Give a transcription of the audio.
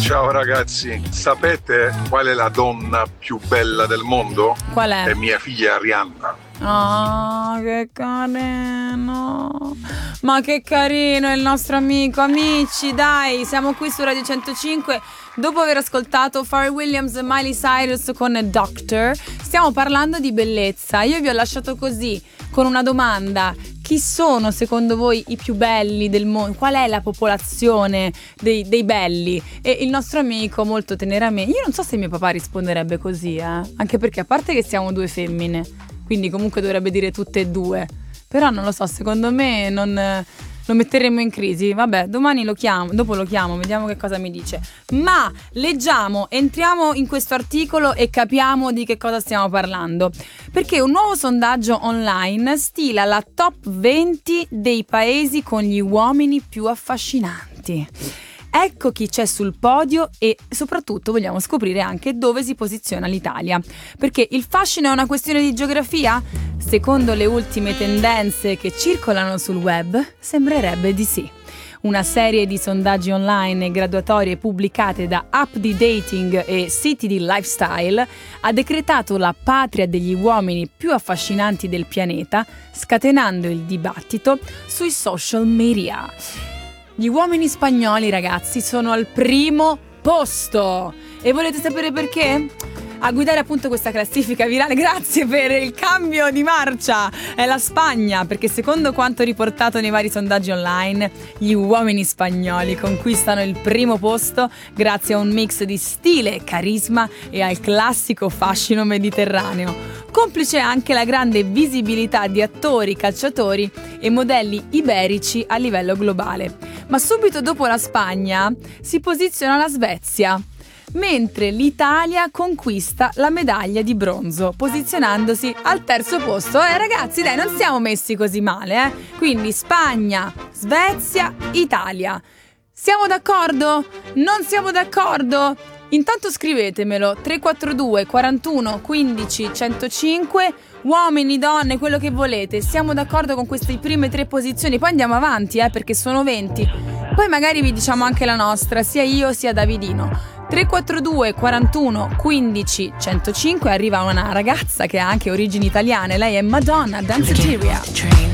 Ciao ragazzi, sapete qual è la donna più bella del mondo? Qual è? È mia figlia Arianna. Oh, che carino. Ma che carino il nostro amico. Amici, dai, siamo qui su Radio 105 dopo aver ascoltato Pharrell Williams e Miley Cyrus con Doctor. Stiamo parlando di bellezza. Io vi ho lasciato così, con una domanda: chi sono secondo voi i più belli del mondo? Qual è la popolazione dei belli? E il nostro amico molto teneramente, io non so se mio papà risponderebbe così, anche perché a parte che siamo due femmine, quindi comunque dovrebbe dire tutte e due, però non lo so, secondo me non lo metteremo in crisi. Vabbè, domani lo chiamo, dopo lo chiamo, vediamo che cosa mi dice. Ma leggiamo, entriamo in questo articolo e capiamo di che cosa stiamo parlando, perché un nuovo sondaggio online stila la top 20 dei paesi con gli uomini più affascinanti. Ecco chi c'è sul podio e soprattutto vogliamo scoprire anche dove si posiziona l'Italia. Perché il fascino è una questione di geografia? Secondo le ultime tendenze che circolano sul web, sembrerebbe di sì. Una serie di sondaggi online e graduatorie pubblicate da app di dating e siti di lifestyle ha decretato la patria degli uomini più affascinanti del pianeta, scatenando il dibattito sui social media. Gli uomini spagnoli, ragazzi, sono al primo posto. E volete sapere perché? A guidare appunto questa classifica virale, grazie per il cambio di marcia, è la Spagna, perché secondo quanto riportato nei vari sondaggi online, gli uomini spagnoli conquistano il primo posto grazie a un mix di stile, carisma e al classico fascino mediterraneo. Complice anche la grande visibilità di attori, calciatori e modelli iberici a livello globale. Ma subito dopo la Spagna si posiziona la Svezia, mentre l'Italia conquista la medaglia di bronzo, posizionandosi al terzo posto. Ragazzi, dai, non siamo messi così male, Quindi Spagna, Svezia, Italia. Siamo d'accordo? Non siamo d'accordo? Intanto scrivetemelo 342 41 15 105, uomini, donne, quello che volete. Siamo d'accordo con queste prime 3 posizioni, poi andiamo avanti, perché sono 20. Poi magari vi diciamo anche la nostra, sia io sia Davidino. 342 41 15 105. Arriva una ragazza che ha anche origini italiane, lei è Madonna Danceteria.